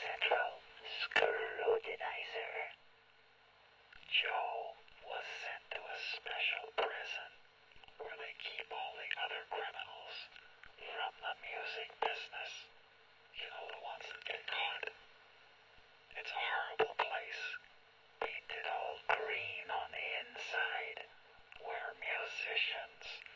Central Scrutinizer. Joe was sent to a special prison where they keep all the other criminals from the music business. You know, the ones that get caught. It's a horrible place, painted all green on the inside, where musicians